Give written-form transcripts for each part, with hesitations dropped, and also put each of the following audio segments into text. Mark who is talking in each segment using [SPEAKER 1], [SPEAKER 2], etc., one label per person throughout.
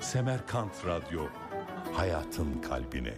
[SPEAKER 1] Semerkant Radyo, hayatın kalbine.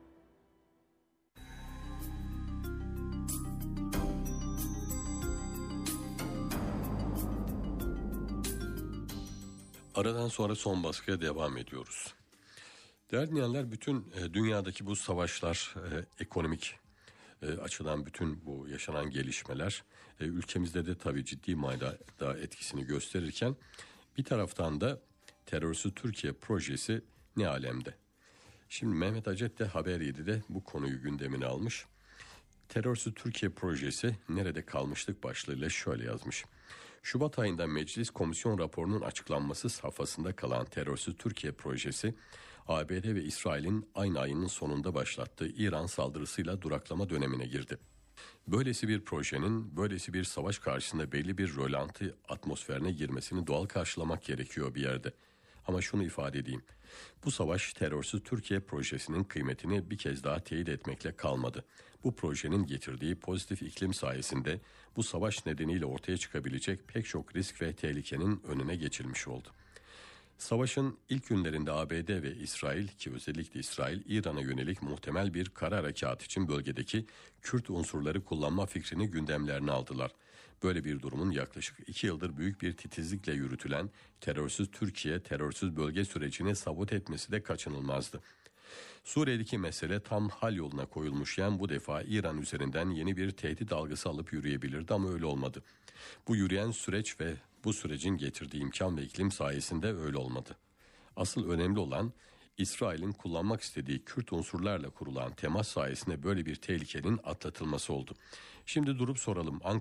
[SPEAKER 2] Aradan sonra son baskıya devam ediyoruz. Değerli dinleyenler, bütün dünyadaki bu savaşlar, ekonomik açıdan bütün bu yaşanan gelişmeler ülkemizde de tabii ciddi manada etkisini gösterirken bir taraftan da terörsüz Türkiye projesi ne alemde? Şimdi Mehmet Acet de Haber 7'de bu konuyu gündemine almış. Terörsüz Türkiye projesi nerede kalmıştık başlığıyla şöyle yazmış. Şubat ayında Meclis Komisyon raporunun açıklanması safhasında kalan terörsüz Türkiye projesi, ABD ve İsrail'in aynı ayının sonunda başlattığı İran saldırısıyla duraklama dönemine girdi. Böylesi bir projenin, böylesi bir savaş karşısında belli bir rölanti atmosferine girmesini doğal karşılamak gerekiyor bir yerde. Ama şunu ifade edeyim. Bu savaş terörsüz Türkiye projesinin kıymetini bir kez daha teyit etmekle kalmadı. Bu projenin getirdiği pozitif iklim sayesinde bu savaş nedeniyle ortaya çıkabilecek pek çok risk ve tehlikenin önüne geçilmiş oldu. Savaşın ilk günlerinde ABD ve İsrail, ki özellikle İsrail, İran'a yönelik muhtemel bir kara harekatı için bölgedeki Kürt unsurları kullanma fikrini gündemlerine aldılar. Böyle bir durumun yaklaşık 2 yıldır büyük bir titizlikle yürütülen terörsüz Türkiye, terörsüz bölge sürecini sabote etmesi de kaçınılmazdı. Suriye'deki mesele tam hal yoluna koyulmuşken bu defa İran üzerinden yeni bir tehdit algısı alıp yürüyebilirdi ama öyle olmadı. Bu yürüyen süreç ve bu sürecin getirdiği imkan ve iklim sayesinde öyle olmadı. Asıl önemli olan İsrail'in kullanmak istediği Kürt unsurlarla kurulan temas sayesinde böyle bir tehlikenin atlatılması oldu. Şimdi durup soralım, Ankara